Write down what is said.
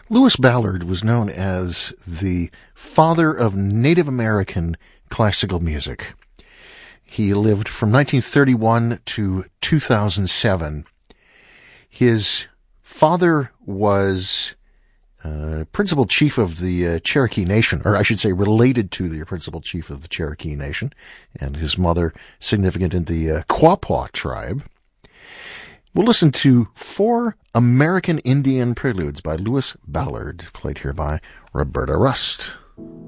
Lewis Ballard was known as the father of Native American classical music. He lived from 1931 to 2007. His father was principal chief of the Cherokee Nation, or I should say related to the principal chief of the Cherokee Nation, and his mother significant in the Quapaw tribe. We'll listen to 4 American Indian Preludes by Lewis Ballard, played here by Roberta Rust.